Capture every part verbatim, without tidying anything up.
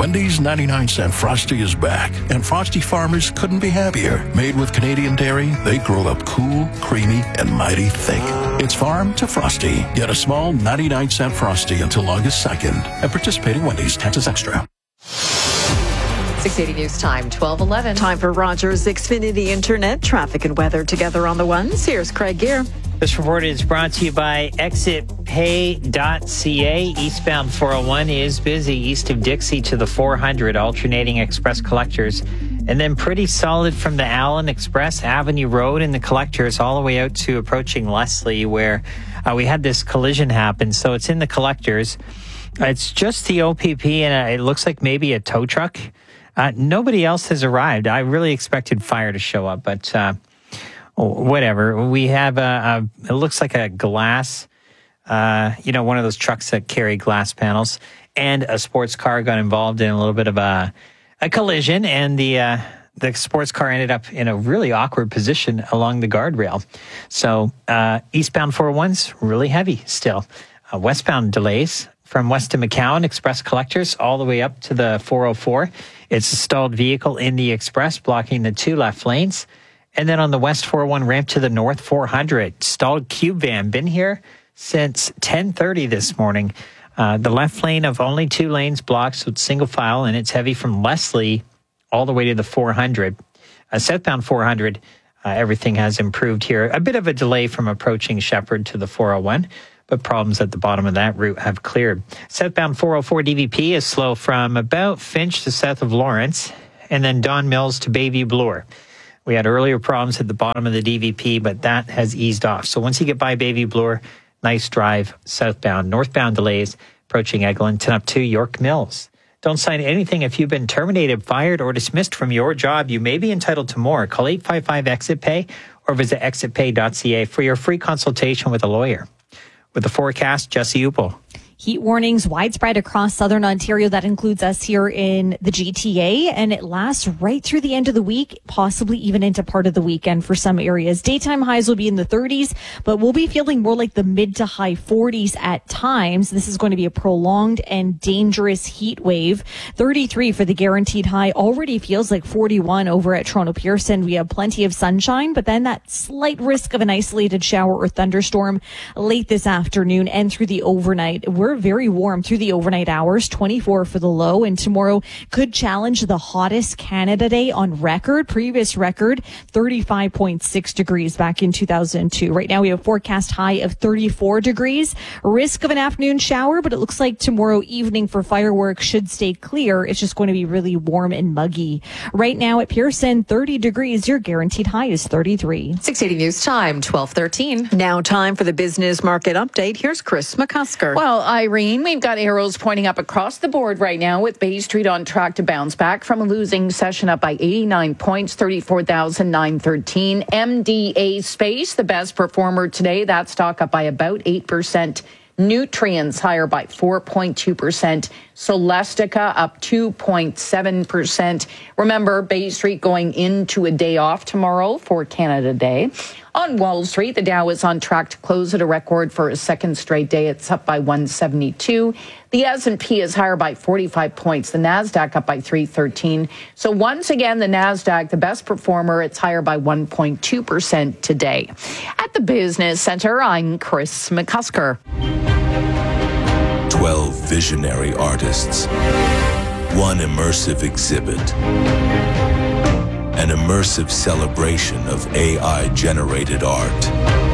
Wendy's ninety-nine cent Frosty is back, and Frosty farmers couldn't be happier. Made with Canadian dairy, they grow up cool, creamy, and mighty thick. It's farm to Frosty. Get a small ninety-nine cent Frosty until August second at participating Wendy's. Taxes extra. six eighty News Time, twelve eleven. Time for Rogers Xfinity Internet. Traffic and weather together on the ones. Here's Craig Gear. This report is brought to you by exit pay dot c a. Eastbound four oh one is busy east of Dixie to the four hundred, alternating express collectors. And then pretty solid from the Allen Express Avenue Road and the collectors all the way out to approaching Leslie, where uh, we had this collision happen. So it's in the collectors. It's just the O P P, and uh, it looks like maybe a tow truck. Uh, nobody else has arrived. I really expected fire to show up, but uh, whatever. We have a, a, it looks like a glass, uh, you know, one of those trucks that carry glass panels, and a sports car got involved in a little bit of a, a collision, and the uh, the sports car ended up in a really awkward position along the guardrail. So uh, eastbound four oh one's really heavy still. Uh, westbound delays from west to McCowan, express collectors, all the way up to the four oh four. It's a stalled vehicle in the express, blocking the two left lanes. And then on the west four oh one ramp to the north four hundred, stalled cube van. Been here since ten thirty this morning. Uh, the left lane of only two lanes blocked, so it's single file, and it's heavy from Leslie all the way to the four hundred. Uh, southbound four hundred, uh, everything has improved here. A bit of a delay from approaching Shepherd to the four oh one. But problems at the bottom of that route have cleared. Southbound four oh four D V P is slow from about Finch to south of Lawrence, and then Don Mills to Bayview Bloor. We had earlier problems at the bottom of the D V P, but that has eased off. So once you get by Bayview Bloor, nice drive southbound. Northbound delays approaching Eglinton up to York Mills. Don't sign anything if you've been terminated, fired, or dismissed from your job. You may be entitled to more. Call eight five five exit pay or visit exit pay dot c a for your free consultation with a lawyer. With the forecast, Jesse Upel. Heat warnings widespread across southern Ontario. That includes us here in the G T A, and it lasts right through the end of the week, possibly even into part of the weekend for some areas. Daytime highs will be in the thirties, but we'll be feeling more like the mid to high forties at times. This is going to be a prolonged and dangerous heat wave. thirty-three for the guaranteed high. Already feels like forty-one over at Toronto Pearson. We have plenty of sunshine, but then that slight risk of an isolated shower or thunderstorm late this afternoon and through the overnight. We're very warm through the overnight hours, twenty-four for the low, and tomorrow could challenge the hottest Canada Day on record. Previous record, thirty-five point six degrees back in two thousand two. Right now we have a forecast high of thirty-four degrees. Risk of an afternoon shower, but it looks like tomorrow evening for fireworks should stay clear. It's just going to be really warm and muggy. Right now at Pearson, thirty degrees. Your guaranteed high is thirty-three. six eighty News Time, twelve thirteen. Now time for the business market update. Here's Chris McCusker. Well, Irene, we've got arrows pointing up across the board right now, with Bay Street on track to bounce back from a losing session, up by eighty-nine points, thirty-four thousand nine hundred thirteen. M D A Space, the best performer today, that stock up by about eight percent. Nutrients higher by four point two percent. Celestica up two point seven percent. Remember, Bay Street going into a day off tomorrow for Canada Day. On Wall Street, the Dow is on track to close at a record for a second straight day. It's up by one seventy-two. The S and P is higher by forty-five points. The Nasdaq up by three thirteen. So once again, the Nasdaq, the best performer, it's higher by one point two percent today. At the Business Center, I'm Chris McCusker. twelve visionary artists, one immersive exhibit, an immersive celebration of A I-generated art.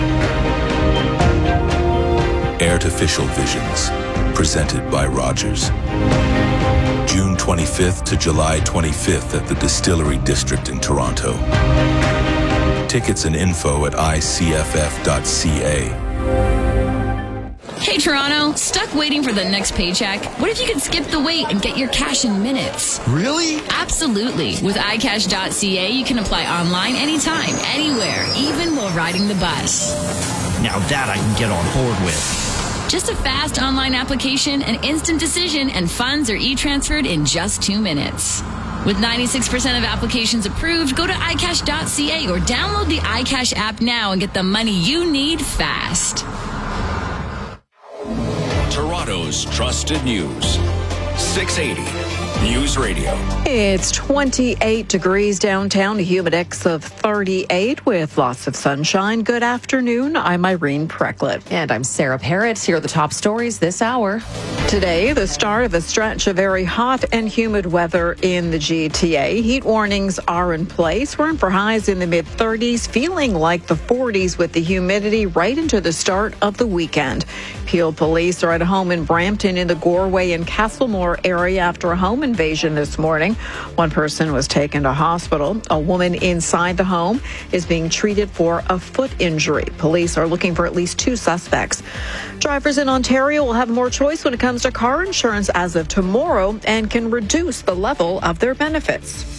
Artificial Visions, presented by Rogers. June twenty-fifth to July twenty-fifth at the Distillery District in Toronto. Tickets and info at I C F F dot C A. Hey Toronto, stuck waiting for the next paycheck? What if you could skip the wait and get your cash in minutes? Really? Absolutely. With i cash dot c a, you can apply online anytime, anywhere, even while riding the bus. Now that I can get on board with. Just a fast online application, an instant decision, and funds are e-transferred in just two minutes. With ninety-six percent of applications approved, go to i cash dot c a or download the iCash app now and get the money you need fast. Toronto's trusted news, six eighty News Radio. It's twenty-eight degrees downtown, a humid index of thirty-eight with lots of sunshine. Good afternoon. I'm Irene Precklett. And I'm Sarah Parrott. Here are the top stories this hour. Today, the start of a stretch of very hot and humid weather in the G T A. Heat warnings are in place. We're in for highs in the mid thirties, feeling like the forties with the humidity right into the start of the weekend. Peel police are at home in Brampton in the Goreway and Castlemore area after a home invasion this morning. One person was taken to hospital. A woman inside the home is being treated for a foot injury. Police are looking for at least two suspects. Drivers in Ontario will have more choice when it comes to car insurance as of tomorrow and can reduce the level of their benefits.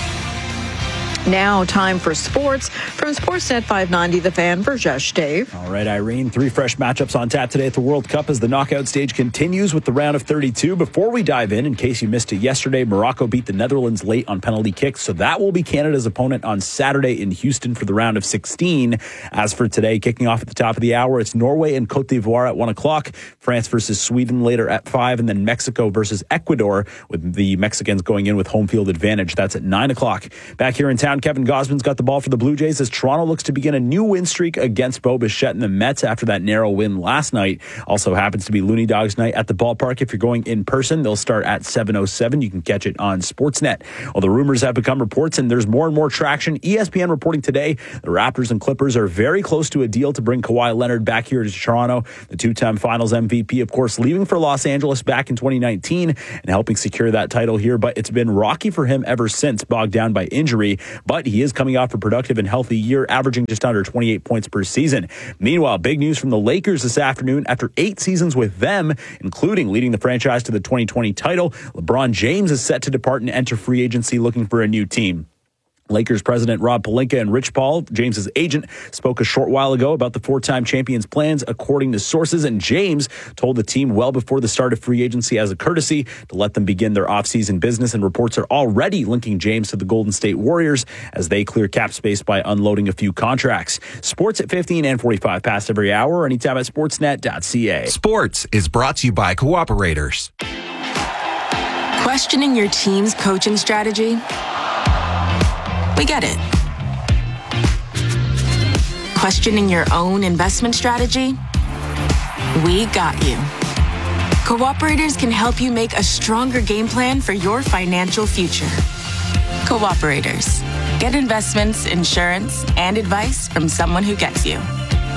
Now, time for sports. From Sportsnet five ninety, The Fan, Burjesh Dave. All right, Irene. Three fresh matchups on tap today at the World Cup as the knockout stage continues with the round of thirty-two. Before we dive in, in case you missed it yesterday, Morocco beat the Netherlands late on penalty kicks, so that will be Canada's opponent on Saturday in Houston for the round of sixteen. As for today, kicking off at the top of the hour, it's Norway and Cote d'Ivoire at one o'clock, France versus Sweden later at five, and then Mexico versus Ecuador, with the Mexicans going in with home field advantage. That's at nine o'clock. Back here in town, Kevin Gosman's got the ball for the Blue Jays as Toronto looks to begin a new win streak against Bo Bichette and the Mets after that narrow win last night. Also happens to be Looney Dogs night at the ballpark. If you're going in person, they'll start at seven oh seven. You can catch it on Sportsnet. Well, the rumors have become reports, and there's more and more traction. E S P N reporting today the Raptors and Clippers are very close to a deal to bring Kawhi Leonard back here to Toronto. The two-time Finals M V P, of course, leaving for Los Angeles back in twenty nineteen and helping secure that title here, but it's been rocky for him ever since, bogged down by injury. But he is coming off a productive and healthy year, averaging just under twenty-eight points per season. Meanwhile, big news from the Lakers this afternoon. After eight seasons with them, including leading the franchise to the twenty twenty title, LeBron James is set to depart and enter free agency looking for a new team. Lakers president Rob Pelinka and Rich Paul, James's agent, spoke a short while ago about the four-time champion's plans, according to sources, and James told the team well before the start of free agency as a courtesy to let them begin their offseason business, and reports are already linking James to the Golden State Warriors as they clear cap space by unloading a few contracts. Sports at fifteen and forty-five past every hour, or anytime at sportsnet dot c a. Sports is brought to you by Cooperators. Questioning your team's coaching strategy? We get it. Questioning your own investment strategy? We got you. Cooperators can help you make a stronger game plan for your financial future. Cooperators. Get investments, insurance, and advice from someone who gets you.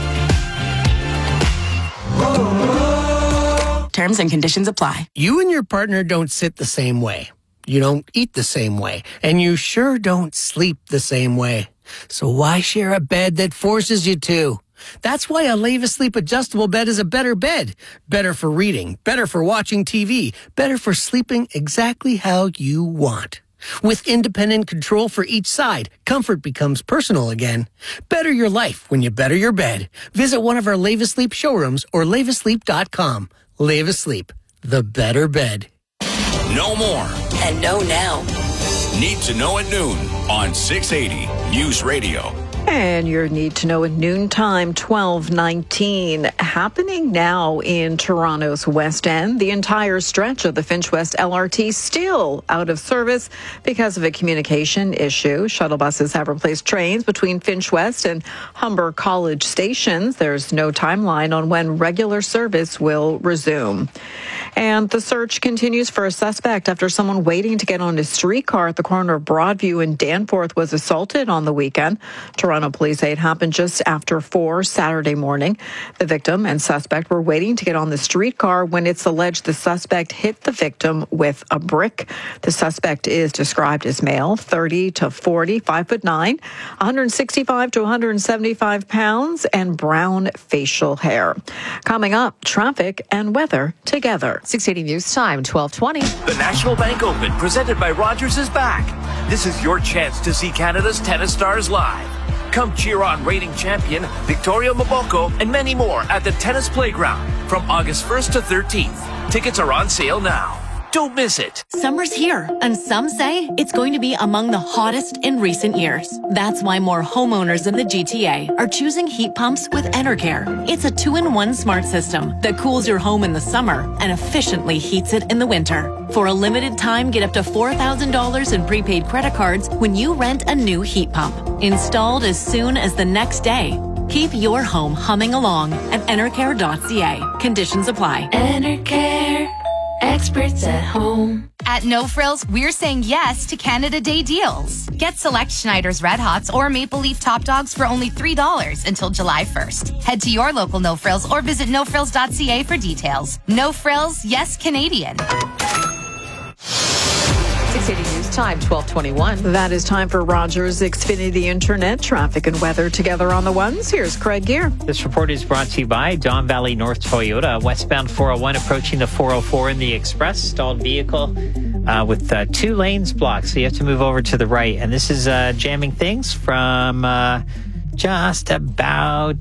Terms and conditions apply. You and your partner don't sit the same way. You don't eat the same way, and you sure don't sleep the same way. So why share a bed that forces you to? That's why a Leva Sleep adjustable bed is a better bed. Better for reading, better for watching T V, better for sleeping exactly how you want. With independent control for each side, comfort becomes personal again. Better your life when you better your bed. Visit one of our Leva Sleep showrooms or leva sleep dot com. Leva Sleep, the better bed. No more. And know now. Need to know at noon on six eighty News Radio. And your need to know at noontime, twelve nineteen, happening now in Toronto's West End. The entire stretch of the Finch West L R T still out of service because of a communication issue. Shuttle buses have replaced trains between Finch West and Humber College stations. There's no timeline on when regular service will resume. And the search continues for a suspect after someone waiting to get on a streetcar at the corner of Broadview and Danforth was assaulted on the weekend. Toronto police say it happened just after four Saturday morning. The victim and suspect were waiting to get on the streetcar when it's alleged the suspect hit the victim with a brick. The suspect is described as male, thirty to forty, five foot nine, one hundred sixty-five to one hundred seventy-five pounds, and brown facial hair. Coming up, traffic and weather together. six eighty News Time, twelve twenty. The National Bank Open, presented by Rogers, is back. This is your chance to see Canada's tennis stars live. Come cheer on reigning champion Victoria Mboko and many more at the Tennis Playground from August first to thirteenth. Tickets are on sale now. Don't miss it. Summer's here, and some say it's going to be among the hottest in recent years. That's why more homeowners in the G T A are choosing heat pumps with Enercare. It's a two-in-one smart system that cools your home in the summer and efficiently heats it in the winter. For a limited time, get up to four thousand dollars in prepaid credit cards when you rent a new heat pump. Installed as soon as the next day. Keep your home humming along at enercare dot c a. Conditions apply. Enercare. Experts at home. At No Frills, we're saying yes to Canada Day deals. Get select Schneider's Red Hots or Maple Leaf Top Dogs for only three dollars until July first. Head to your local No Frills or visit no frills dot c a for details. No Frills, yes Canadian. six eighty News Time, twelve twenty-one. That is time for Rogers Xfinity Internet traffic and weather together on the ones. Here's Craig Gear. This report is brought to you by Don Valley North Toyota. Westbound four oh one approaching the four oh four in the express. Stalled vehicle uh, with uh, two lanes blocked, so you have to move over to the right. And this is uh, jamming things from uh, just about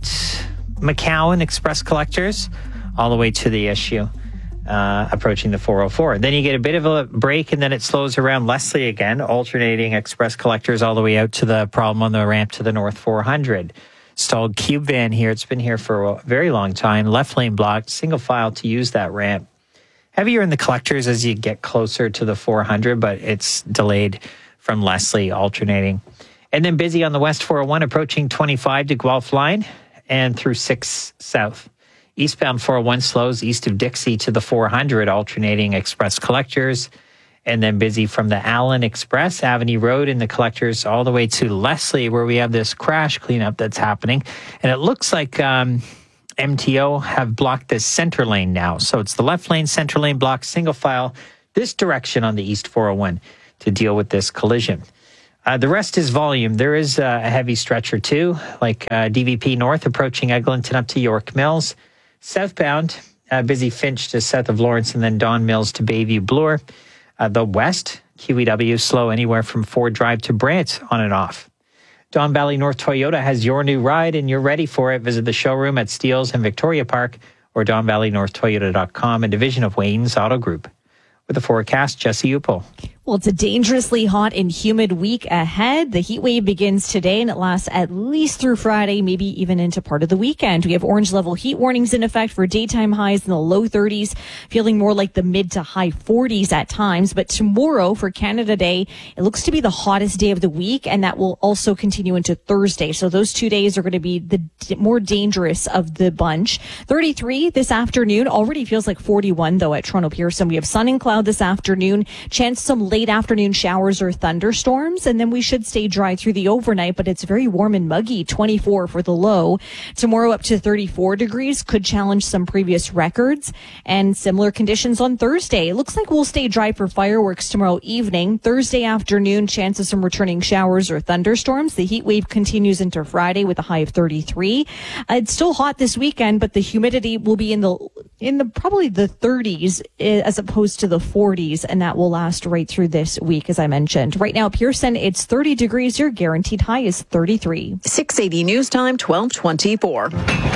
McCowan Express Collectors all the way to the issue. Uh, approaching the four oh four. Then you get a bit of a break, and then it slows around Leslie again, alternating Express Collectors all the way out to the problem on the ramp to the North four hundred. Stalled Cube van here. It's been here for a very long time. Left lane blocked, single file to use that ramp. Heavier in the Collectors as you get closer to the four hundred, but it's delayed from Leslie, alternating. And then busy on the West four oh one, approaching twenty-five to Guelph line and through six South. Eastbound four oh one slows east of Dixie to the four hundred, alternating Express Collectors. And then busy from the Allen Express Avenue Road in the Collectors all the way to Leslie, where we have this crash cleanup that's happening. And it looks like um, M T O have blocked this center lane now. So it's the left lane, center lane blocked, single file, this direction on the East four oh one to deal with this collision. Uh, the rest is volume. There is uh, a heavy stretch or two, like uh, D V P North approaching Eglinton up to York Mills. Southbound, uh, busy Finch to south of Lawrence, and then Don Mills to Bayview Bloor. Uh, the west, Q E W slow anywhere from Ford Drive to Brant on and off. Don Valley North Toyota has your new ride, and you're ready for it. Visit the showroom at Steeles and Victoria Park or don valley north toyota dot com, a division of Wayne's Auto Group. With the forecast, Jesse Upel. Well, it's a dangerously hot and humid week ahead. The heat wave begins today and it lasts at least through Friday, maybe even into part of the weekend. We have orange level heat warnings in effect for daytime highs in the low thirties, feeling more like the mid to high forties at times. But tomorrow for Canada Day, it looks to be the hottest day of the week, and that will also continue into Thursday. So those two days are going to be the d- more dangerous of the bunch. thirty-three this afternoon, already feels like forty-one though at Toronto Pearson. We have sun and cloud this afternoon, chance some late afternoon showers or thunderstorms, and then we should stay dry through the overnight, but it's very warm and muggy, twenty-four for the low. Tomorrow up to thirty-four degrees, could challenge some previous records, and similar conditions on Thursday. It looks like we'll stay dry for fireworks tomorrow evening. Thursday afternoon, chance of some returning showers or thunderstorms. The heat wave continues into Friday with a high of thirty-three. Uh, it's still hot this weekend, but the humidity will be in the in the probably the thirties as opposed to the forties, and that will last right through this week, as I mentioned. Right now, Pearson, it's thirty degrees. Your guaranteed high is thirty-three. six eighty News Time, twelve twenty-four.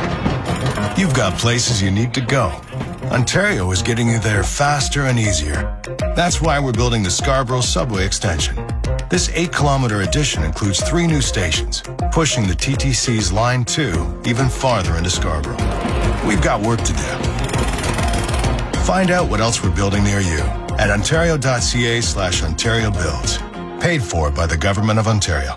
You've got places you need to go. Ontario is getting you there faster and easier. That's why we're building the Scarborough Subway Extension. This eight-kilometer addition includes three new stations, pushing the T T C's Line two even farther into Scarborough. We've got work to do. Find out what else we're building near you at ontario.ca slash Ontario Builds. Paid for by the Government of Ontario.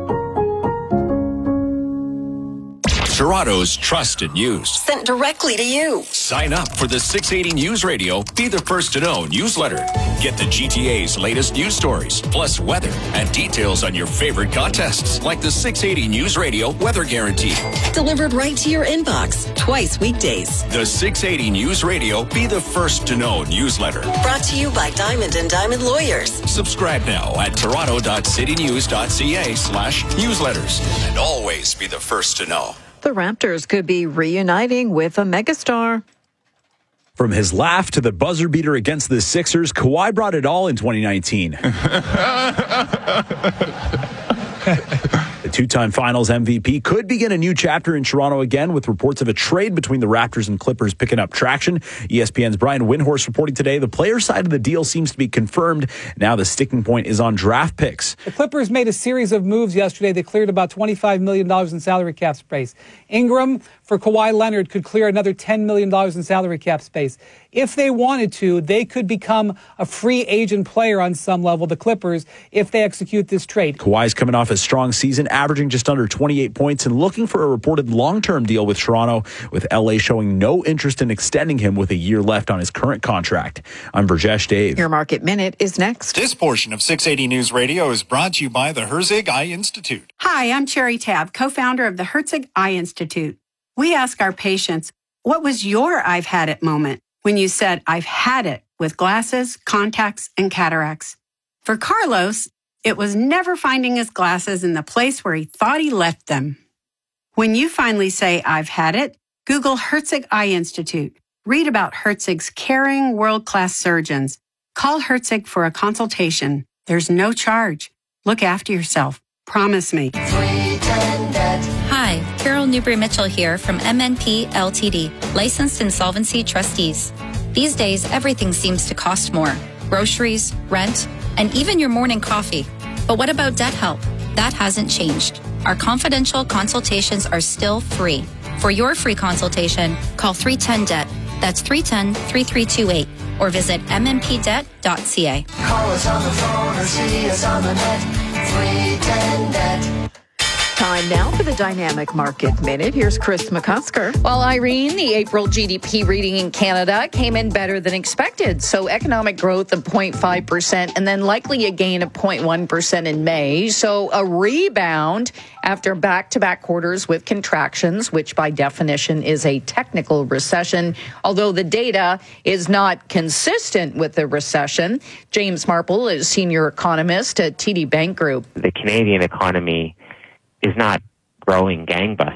Toronto's trusted news. Sent directly to you. Sign up for the six eighty News Radio Be the First to Know newsletter. Get the G T A's latest news stories, plus weather and details on your favorite contests, like the six eighty News Radio Weather Guarantee. Delivered right to your inbox, twice weekdays. The six eighty News Radio Be the First to Know newsletter. Brought to you by Diamond and Diamond Lawyers. Subscribe now at toronto.citynews.ca slash newsletters. And always be the first to know. The Raptors could be reuniting with a megastar. From his laugh to the buzzer beater against the Sixers, Kawhi brought it all in twenty nineteen. The two-time Finals M V P could begin a new chapter in Toronto again, with reports of a trade between the Raptors and Clippers picking up traction. E S P N's Brian Windhorst reporting today the player side of the deal seems to be confirmed. Now the sticking point is on draft picks. The Clippers made a series of moves yesterday. They cleared about twenty-five million dollars in salary cap space. Ingram for Kawhi Leonard could clear another ten million dollars in salary cap space. If they wanted to, they could become a free agent player on some level, the Clippers, if they execute this trade. Kawhi's coming off a strong season, averaging just under twenty-eight points and looking for a reported long-term deal with Toronto, with L A showing no interest in extending him with a year left on his current contract. I'm Burjesh Dave. Your Market Minute is next. This portion of six eighty News Radio is brought to you by the Herzig Eye Institute. Hi, I'm Cherry Tab, co-founder of the Herzig Eye Institute. We ask our patients, what was your I've had it moment when you said, I've had it with glasses, contacts, and cataracts? For Carlos, it was never finding his glasses in the place where he thought he left them. When you finally say, I've had it, Google Herzig Eye Institute. Read about Herzig's caring, world-class surgeons. Call Herzig for a consultation. There's no charge. Look after yourself. Promise me. Hi, Carol Newbury-Mitchell here from M N P L T D, licensed insolvency trustees. These days, everything seems to cost more. Groceries, rent, and even your morning coffee. But what about debt help? That hasn't changed. Our confidential consultations are still free. For your free consultation, call three one zero D E B T. That's three one zero, three three two eight. Or visit m m p debt dot c a. Call us on the phone or see us on the net. three one zero D E B T. Time now for the Dynamic Market Minute. Here's Chris McCusker. Well, Irene, the April G D P reading in Canada came in better than expected. So economic growth of zero point five percent and then likely a gain of zero point one percent in May. So a rebound after back-to-back quarters with contractions, which by definition is a technical recession, although the data is not consistent with the recession. James Marple is senior economist at T D Bank Group. The Canadian economy is not growing gangbusters.